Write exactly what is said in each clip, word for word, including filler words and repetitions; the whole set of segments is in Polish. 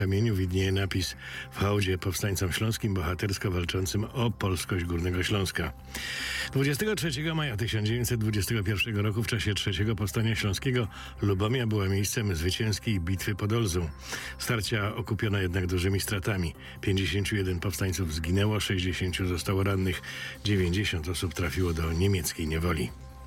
kamieniu widnieje napis: w hołdzie powstańcom śląskim bohatersko walczącym o polskość Górnego Śląska. dwudziestego trzeciego maja tysiąc dziewięćset dwudziestego pierwszego roku w czasie trzeciego Powstania Śląskiego Lubomia była miejscem zwycięskiej bitwy pod Olzą. Starcia okupiona jednak dużymi stratami. pięćdziesięciu jeden powstańców zginęło, sześćdziesięciu zostało rannych, dziewięćdziesiąt osób trafiło do niemieckiej niewoli.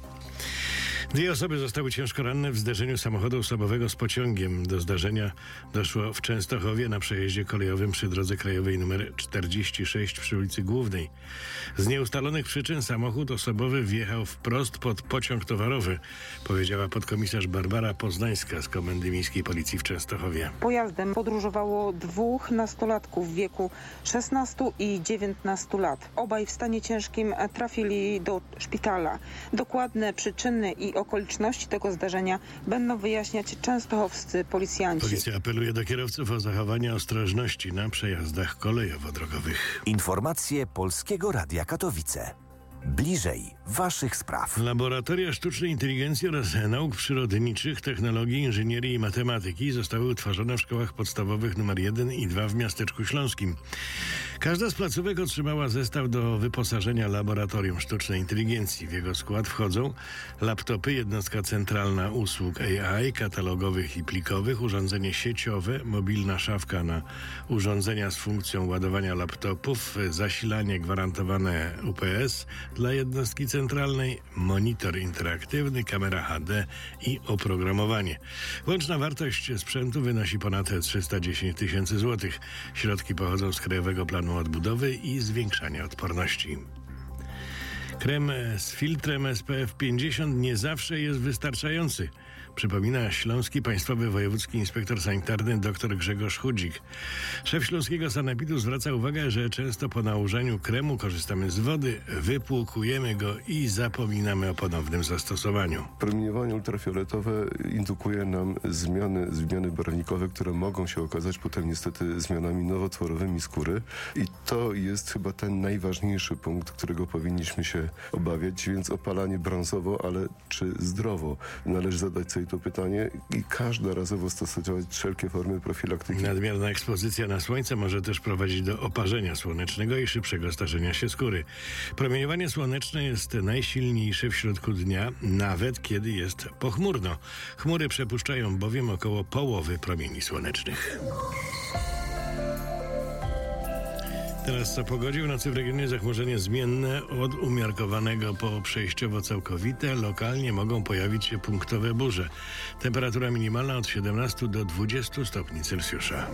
Dwie osoby zostały ciężko ranne w zderzeniu samochodu osobowego z pociągiem. Do zdarzenia doszło w Częstochowie na przejeździe kolejowym przy drodze krajowej nr czterdzieści sześć przy ulicy Głównej. Z nieustalonych przyczyn samochód osobowy wjechał wprost pod pociąg towarowy, powiedziała podkomisarz Barbara Poznańska z Komendy Miejskiej Policji w Częstochowie. Pojazdem podróżowało dwóch nastolatków w wieku szesnastu i dziewiętnastu lat. Obaj w stanie ciężkim trafili do szpitala. Dokładne przyczyny i okoliczności tego zdarzenia będą wyjaśniać częstochowscy policjanci. Policja apeluje do kierowców o zachowanie ostrożności na przejazdach kolejowo-drogowych. Informacje Polskiego Radia Katowice. Bliżej waszych spraw. Laboratoria sztucznej inteligencji oraz nauk przyrodniczych, technologii, inżynierii i matematyki zostały utworzone w szkołach podstawowych numer jeden i dwa w Miasteczku Śląskim. Każda z placówek otrzymała zestaw do wyposażenia laboratorium sztucznej inteligencji. W jego skład wchodzą laptopy, jednostka centralna usług A I, katalogowych i plikowych, urządzenie sieciowe, mobilna szafka na urządzenia z funkcją ładowania laptopów, zasilanie gwarantowane U P S dla jednostki centralnej, monitor interaktywny, kamera H D i oprogramowanie. Łączna wartość sprzętu wynosi ponad trzysta dziesięć tysięcy złotych. Środki pochodzą z Krajowego Planu Odbudowy i Zwiększania Odporności. Krem z filtrem S P F pięćdziesiąt nie zawsze jest wystarczający, przypomina Śląski Państwowy Wojewódzki Inspektor Sanitarny dr Grzegorz Chudzik. Szef Śląskiego Sanepidu zwraca uwagę, że często po nałożeniu kremu korzystamy z wody, wypłukujemy go i zapominamy o ponownym zastosowaniu. Promieniowanie ultrafioletowe indukuje nam zmiany, zmiany barwnikowe, które mogą się okazać potem niestety zmianami nowotworowymi skóry i to jest chyba ten najważniejszy punkt, którego powinniśmy się obawiać, więc opalanie brązowo, ale czy zdrowo? Należy zadać sobie to pytanie i każdorazowo stosować wszelkie formy profilaktyki. Nadmierna ekspozycja na słońce może też prowadzić do oparzenia słonecznego i szybszego starzenia się skóry. Promieniowanie słoneczne jest najsilniejsze w środku dnia, nawet kiedy jest pochmurno. Chmury przepuszczają bowiem około połowy promieni słonecznych. Teraz o pogodzie. W nocy w regionie zachmurzenie zmienne od umiarkowanego po przejściowo całkowite. Lokalnie mogą pojawić się punktowe burze. Temperatura minimalna od siedemnastu do dwudziestu stopni Celsjusza.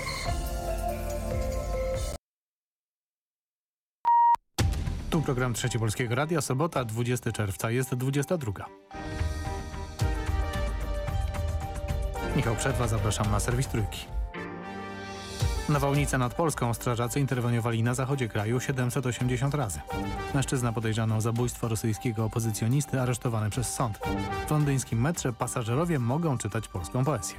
Tu program Trzeci Polskiego Radia. Sobota, dwudziestego czerwca, jest dwudziesta druga. Michał Przedwa, zapraszam na serwis Trójki. Nawałnica nad Polską. Strażacy interweniowali na zachodzie kraju siedemset osiemdziesiąt razy. Mężczyzna podejrzany o zabójstwo rosyjskiego opozycjonisty aresztowany przez sąd. W londyńskim metrze pasażerowie mogą czytać polską poezję.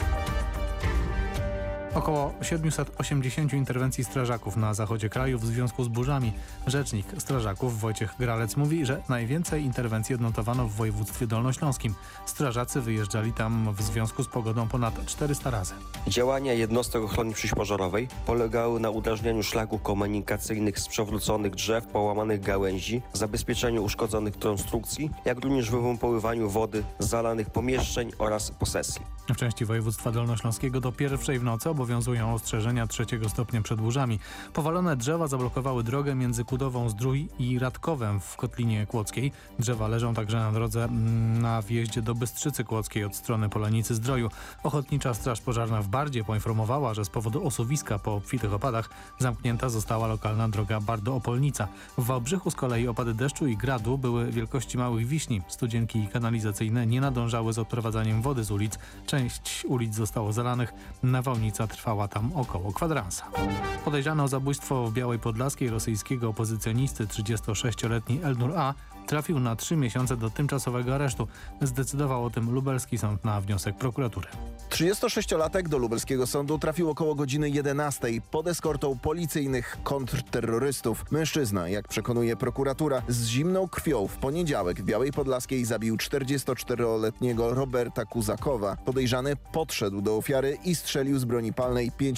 Około siedemset osiemdziesiąt interwencji strażaków na zachodzie kraju w związku z burzami. Rzecznik strażaków Wojciech Gralec mówi, że najwięcej interwencji odnotowano w województwie dolnośląskim. Strażacy wyjeżdżali tam w związku z pogodą ponad czterysta razy. Działania jednostek ochrony przeciwpożarowej polegały na udrażnianiu szlaków komunikacyjnych z przewróconych drzew, połamanych gałęzi, zabezpieczeniu uszkodzonych konstrukcji, jak również wypompowywaniu wody z zalanych pomieszczeń oraz posesji. W części województwa dolnośląskiego do pierwszej w nocy obowiązują ostrzeżenia trzeciego stopnia przed burzami. Powalone drzewa zablokowały drogę między Kudową-Zdrój i Radkowem w Kotlinie Kłodzkiej. Drzewa leżą także na drodze na wjeździe do Bystrzycy Kłodzkiej od strony Polanicy Zdroju. Ochotnicza Straż Pożarna w Bardzie poinformowała, że z powodu osuwiska po obfitych opadach zamknięta została lokalna droga Bardo-Opolnica. W Wałbrzychu z kolei opady deszczu i gradu były wielkości małych wiśni. Studzienki kanalizacyjne nie nadążały z odprowadzaniem wody z ulic. Część ulic zostało zalanych. Nawałnica trwała tam około kwadransa. Podejrzany o zabójstwo w Białej Podlaskiej rosyjskiego opozycjonisty trzydziestosześcioletni Elnur A. trafił na trzy miesiące do tymczasowego aresztu. Zdecydował o tym lubelski sąd na wniosek prokuratury. trzydziestosześciolatek do lubelskiego sądu trafił około godziny jedenastej pod eskortą policyjnych kontrterrorystów. Mężczyzna, jak przekonuje prokuratura, z zimną krwią w poniedziałek w Białej Podlaskiej zabił czterdziestoczteroletniego Roberta Kuzakowa. Podejrzany podszedł do ofiary i strzelił z broni palnej pięć